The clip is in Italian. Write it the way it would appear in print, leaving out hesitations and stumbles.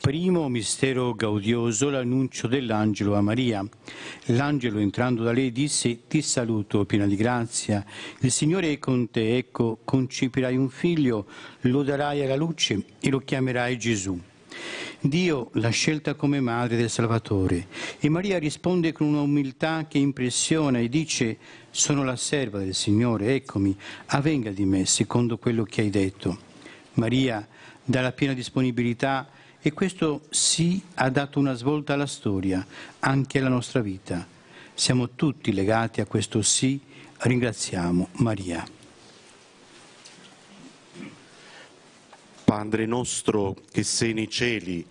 Primo mistero gaudioso, l'annuncio dell'angelo a Maria. L'angelo, entrando da lei, disse: Ti saluto, piena di grazia, il Signore è con te, ecco, concepirai un figlio, lo darai alla luce e lo chiamerai Gesù. Dio l'ha scelta come madre del Salvatore e Maria risponde con una umiltà che impressiona e dice: sono la serva del Signore, eccomi, avvenga di me secondo quello che hai detto. Maria dà la piena disponibilità e questo sì ha dato una svolta alla storia, anche alla nostra vita. Siamo tutti legati a questo sì, ringraziamo Maria. Padre nostro che sei nei cieli,